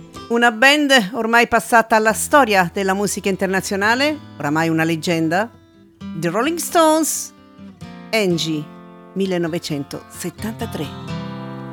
Una band ormai passata alla storia della musica internazionale, oramai una leggenda, The Rolling Stones, Angie, 1973.